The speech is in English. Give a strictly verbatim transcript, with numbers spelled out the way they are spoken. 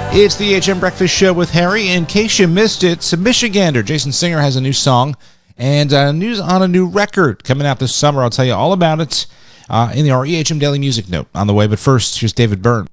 It's the H M Breakfast Show with Harry. In case you missed it, Michigander, Jason Singer has a new song and uh, news on a new record coming out this summer. I'll tell you all about it uh, in the R E H M Daily Music Note on the way. But first, here's David Byrne.